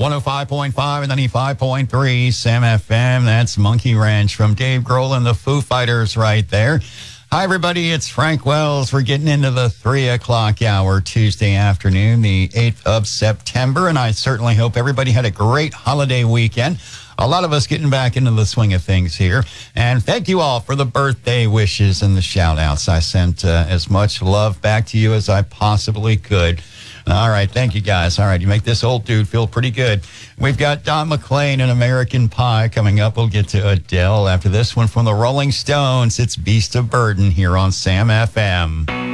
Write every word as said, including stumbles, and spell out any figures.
one oh five point five and ninety-five point three Sam F M. That's Monkey Ranch from Dave Grohl and the Foo Fighters right there. Hi, everybody. It's Frank Wells. We're getting into the three o'clock hour Tuesday afternoon, the eighth of September, and I certainly hope everybody had a great holiday weekend. A lot of us getting back into the swing of things here. And thank you all for the birthday wishes and the shout-outs. I sent uh, as much love back to you as I possibly could. All right, thank you, guys. All right, you make this old dude feel pretty good. We've got Don McLean and American Pie coming up. We'll get to Adele after this one from the Rolling Stones. It's Beast of Burden here on Sam F M.